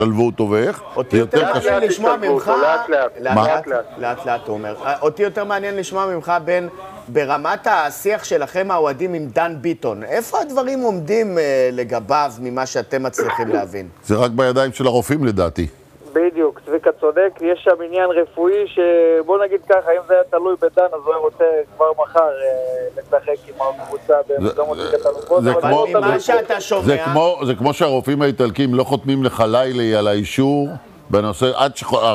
תלוו אותו ואיך. אותי יותר מעניין לשמוע ממך, לאט הוא אומר, אותי יותר מעניין לשמוע ממך ברמת השיח שלכם האוהדים עם דן ביטון. איפה הדברים עומדים לגביו ממה שאתם מצליחים להבין? זה רק בידיים של הרופאים לדעתי. בדיוק, צביקה צודק, יש שם עניין רפואי שבוא נגיד ככה, אם זה היה תלוי בדן אז הוא רוצה כבר מחר לשחק עם הקבוצה במוקדמות ליגת האלופות. אבל ממה שאתה שומע... זה כמו שהרופאים האיטלקים לא חותמים לך לילה על האישור בנושא, עד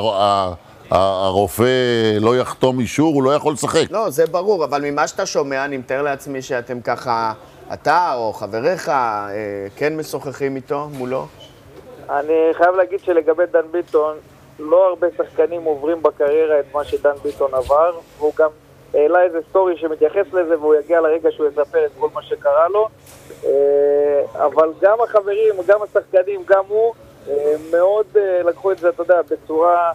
שהרופא לא יחתום אישור, הוא לא יכול לשחק. לא, זה ברור, אבל ממה שאתה שומע, אני מתאר לעצמי שאתם ככה, אתה או חבריך, כן משוחחים איתו, מולו? אני חייב להגיד שלגבי דן ביטון, לא הרבה שחקנים עוברים בקריירה את מה שדן ביטון עבר, והוא גם העלה איזה סטורי שמתייחס לזה, והוא יגיע לרגע שהוא יספר את כל מה שקרה לו. אבל גם החברים, גם השחקנים, גם הוא, מאוד לקחו את זה, אתה יודע, בצורה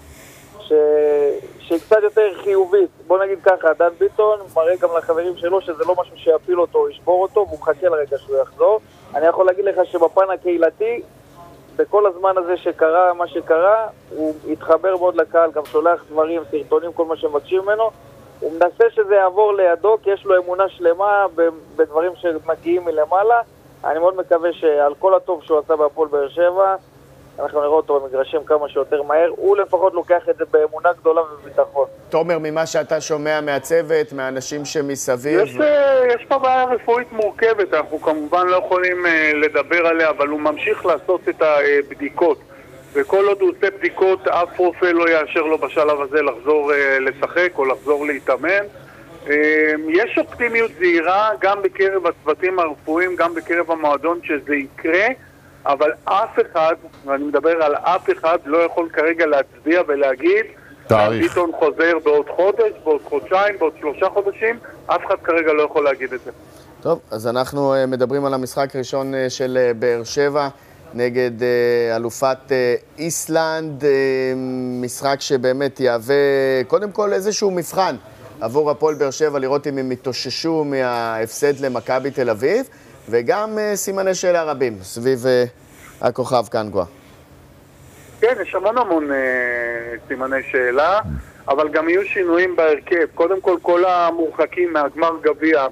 שהיא קצת יותר חיובית. בוא נגיד ככה, דן ביטון מראה גם לחברים שלו שזה לא משהו שיפיל אותו או ישבור אותו, והוא חכה לרגע שהוא יחזור. אני יכול להגיד לך שבפן הקהילתי, בכל הזמן הזה שקרה, מה שקרה, הוא התחבר מאוד לקהל, גם שולח דברים, סרטונים, כל מה שמבקשים ממנו. הוא מנסה שזה יעבור לידו, כי יש לו אמונה שלמה בדברים שמגיעים מלמעלה. אני מאוד מקווה שעל כל הטוב שהוא עשה בהפועל באר שבע, אנחנו נראה אותו במגרשים כמה שיותר מהר. הוא לפחות לוקח את זה באמונה גדולה ובביטחון. תומר, ממה שאתה שומע מהצוות, מהאנשים שמסביב... יש פה בעיה רפואית מורכבת, אנחנו כמובן לא יכולים לדבר עליה, אבל הוא ממשיך לעשות את הבדיקות. וכל עוד הוא עושה בדיקות, אף רופא לא יאשר לו בשלב הזה לחזור לשחק או לחזור להתאמן. יש אופטימיות זהירה גם בקרב הצוותים הרפואיים, גם בקרב המועדון שזה יקרה, אבל אף אחד, ואני מדבר על אף אחד, לא יכול כרגע להצביע ולהגיד ביטון חוזר בעוד חודש, בעוד חודשיים, בעוד 3 חודשים, אף אחד כרגע לא יכול להגיד את זה. טוב, אז אנחנו מדברים על המשחק הראשון של באר שבע נגד אלופת איסלנד, משחק שבאמת יהווה קודם כל איזשהו מבחן עבור הפועל באר שבע, לראות אם הם מתאוששו מההפסד למכבי תל אביב, וגם סימני שאלה רבים סביב הכוכב קנגווה. כן, יש המון סימני שאלה, אבל גם יהיו שינויים בהרכב. קודם כל המורחקים מהגמר גביע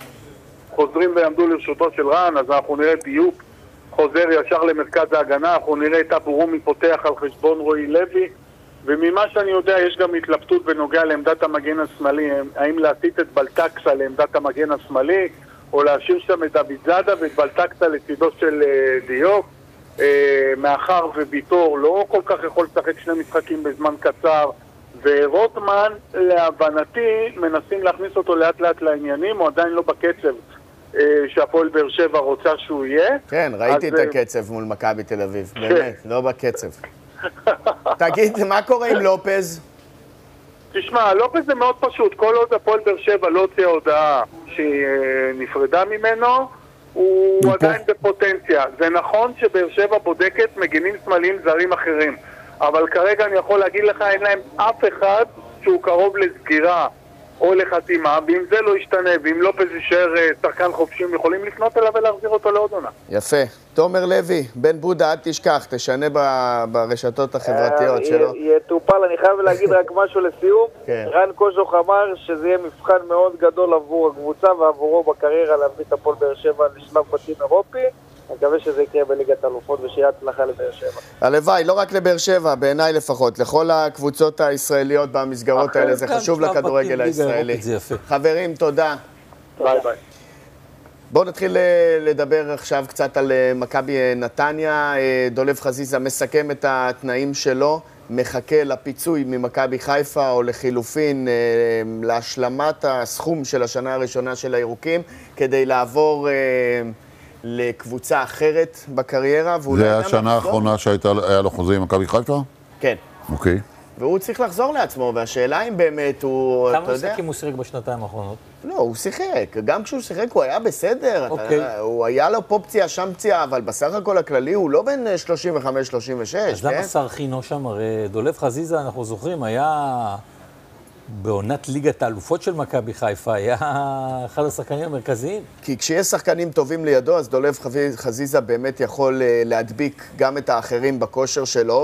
חוזרים ויעמדו לרשותו של רן, אז אנחנו נראה דיוק חוזר ישר למרכז ההגנה, אנחנו נראה את אבו רומי פותח על חשבון רועי לוי, וממה שאני יודע יש גם התלבטות בנוגע לעמדת המגן השמאלי, האם להסיט את בלטקסה לעמדת המגן השמאלי, או להשאיר שם את דוד זאדה ואת בלטקסה לצידו של דיוק, מאחר וביטור לא כל כך יכול לשחק 2 משחקים בזמן קצר, ורוטמן להבנתי מנסים להכניס אותו לאט לאט לעניינים, הוא עדיין לא בקצב שהפועל באר שבע רוצה שהוא יהיה. כן, ראיתי את הקצב מול מכבי תל אביב, באמת, לא בקצב. תגיד, מה קורה עם לופז? תשמע, לופז זה מאוד פשוט, כל עוד הפועל באר שבע לא הוציאה הודעה שהיא נפרדה ממנו, הוא עדיין בפוטנציה. זה נכון שבאר שבע בודקת מגינים שמאליים זרים אחרים, אבל כרגע אני יכול להגיד לך, אין להם אף אחד שהוא קרוב לסגירה או לחתימה, ואם זה לא ישתנה, ואם לופז יישאר שחקן חופשי, הם יכולים לפנות אליו ולהחזיר אותו לעוד עונה. יפה. תומר לוי, בן בודה, אל תשכח, תשנה ברשתות החברתיות שלו. יטופל, אני חייב להגיד רק משהו לסיום. רן קוז'וך אמר שזה יהיה מבחן מאוד גדול עבור הקבוצה ועבורו בקריירה להביא את הפועל באר שבע לשלב בתים אירופי. אני מקווה שזה יקרה בליגת האלופות ושיהיה הצלחה לבאר שבע. הלוואי, לא רק לבאר שבע, בעיניי לפחות, לכל הקבוצות הישראליות במסגרות האלה, זה חשוב לכדורגל הישראלי. חברים, תודה. ביי ביי. בואו נתחיל לדבר עכשיו קצת על מכבי נתניה. דולב חזיזה מסכם את התנאים שלו, מחכה לפיצוי ממכבי חיפה או לחילופין להשלמת הסכום של השנה הראשונה של הירוקים, כדי לעבור לקבוצה אחרת בקריירה. זה השנה האחרונה שהיה לו חוזה עם מכבי חיפה? כן. אוקיי. והוא צריך לחזור לעצמו, והשאלה אם באמת הוא, אתה יודע... כמה משחקים הוא שיחק בשנתיים האחרונות? לא, הוא שיחק. גם כשהוא שיחק הוא היה בסדר. הוא היה לו פה פציעה, שם פציעה, אבל בסך הכל הכללי הוא לא בין 35-36, אז למה שר חינו שם? הרי דולב חזיזה, אנחנו זוכרים, היה בעונת ליגת האלופות של מכבי חיפה היה אחד השחקנים המרכזיים. כי כשיש שחקנים טובים לידו, אז דולב חזיזה באמת יכול להדביק גם את האחרים בכושר שלו,